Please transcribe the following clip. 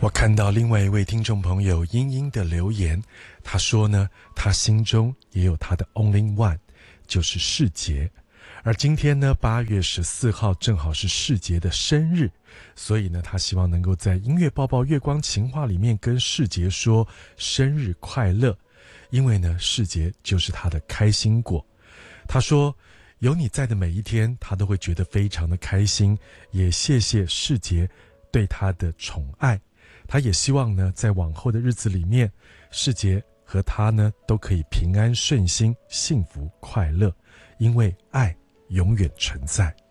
我看到另外一位听众朋友英英的留言，他说呢，他心中也有他的 only one， 就是世杰。而今天呢，8月14号正好是世杰的生日，所以呢，他希望能够在音乐抱抱月光情话里面跟世杰说生日快乐，因为呢，世杰就是他的开心果。他说，有你在的每一天，他都会觉得非常的开心，也谢谢世杰对他的宠爱。他也希望呢，在往后的日子里面，世杰和他呢都可以平安顺心、幸福快乐，因为爱永远存在。